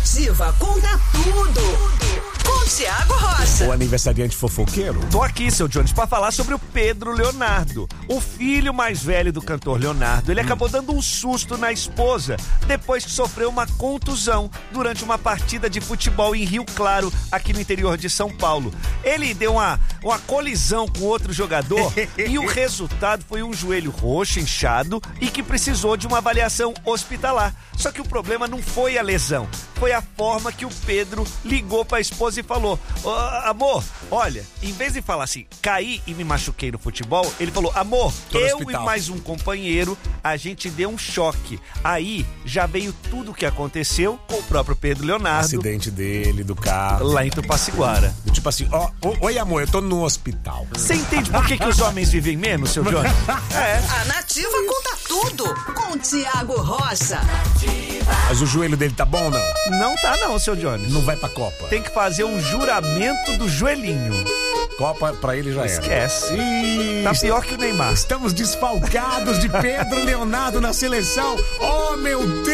Nativa conta tudo. Com Thiago Rocha. O aniversariante fofoqueiro. Tô aqui, seu Jones, pra falar sobre o Pedro Leonardo, o filho mais velho do cantor Leonardo. Ele acabou dando um susto na esposa depois que sofreu uma contusão durante uma partida de futebol em Rio Claro, aqui no interior de São Paulo. Ele deu uma colisão com outro jogador e o resultado foi um joelho roxo, inchado e que precisou de uma avaliação hospitalar. Só que o problema não foi a lesão, foi a forma que o Pedro ligou pra esposa e falou: amor, olha, em vez de falar assim, caí e me machuquei no futebol, ele falou: amor, eu e mais um companheiro, a gente deu um choque. Aí já veio tudo o que aconteceu com o próprio Pedro Leonardo. Acidente dele, do carro. Lá em Tupaciguara. Tipo assim, oi amor, eu tô no hospital. Você entende por que os homens vivem menos, seu Jones? A Nativa conta tudo com Thiago Rocha. Mas o joelho dele tá bom ou não? Não tá não, seu Jones. Não vai pra Copa. Tem que fazer um juramento do joelhinho. Copa pra ele já era. Esquece. Tá pior que o Neymar. Estamos desfalcados de Pedro Leonardo na seleção. Oh, meu Deus!